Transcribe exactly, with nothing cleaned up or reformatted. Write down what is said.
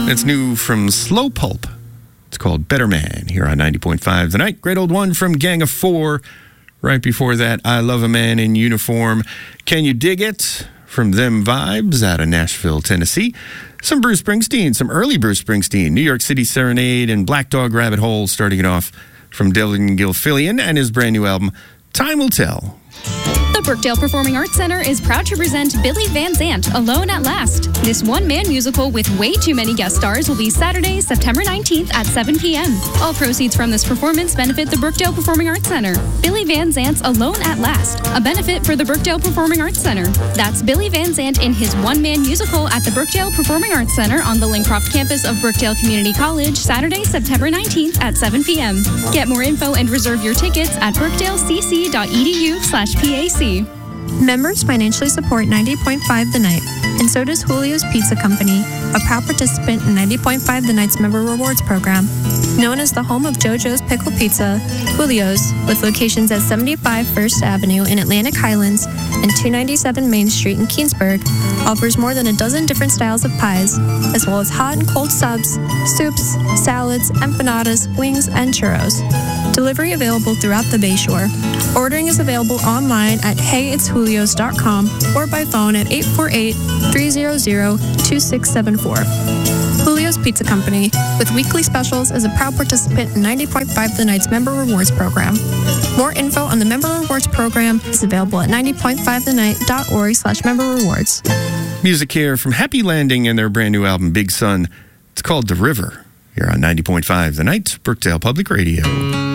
It's new from Slow Pulp. It's called Better Man here on ninety point five The Night. Great old one from Gang of Four. Right before that, I Love a Man in Uniform. Can You Dig It? From Them Vibes out of Nashville, Tennessee. Some Bruce Springsteen, some early Bruce Springsteen. New York City Serenade and Black Dog Rabbit Hole, starting it off from Dylan Gilfillian and his brand new album, Time Will Tell. The Brookdale Performing Arts Center is proud to present Billy Van Zandt, Alone at Last. This one-man musical with way too many guest stars will be Saturday, September nineteenth at seven p.m. All proceeds from this performance benefit the Brookdale Performing Arts Center. Billy Van Zandt's Alone at Last, a benefit for the Brookdale Performing Arts Center. That's Billy Van Zandt in his one-man musical at the Brookdale Performing Arts Center on the Lincroft campus of Brookdale Community College, Saturday, September nineteenth at seven p.m. Get more info and reserve your tickets at brookdalecc.edu slash PAC. Members financially support ninety point five The Night, and so does Julio's Pizza Company, a proud participant in ninety point five The Night's Member Rewards program. Known as the home of JoJo's Pickle Pizza, Julio's, with locations at seventy-five First Avenue in Atlantic Highlands and two ninety-seven Main Street in Keensburg, offers more than a dozen different styles of pies, as well as hot and cold subs, soups, salads, empanadas, wings, and churros. Delivery available throughout the Bayshore. Ordering is available online at hey it's julios dot com or by phone at eight four eight, three hundred, two six seven four. Julio's Pizza Company, with weekly specials, is a proud participant in ninety point five The Night's Member Rewards program. More info on the Member Rewards program is available at ninety point five the night dot org slash member rewards. Music here from Happy Landing and their brand new album, Big Sun. It's called The River, here on ninety point five The Night, Brookdale Public Radio.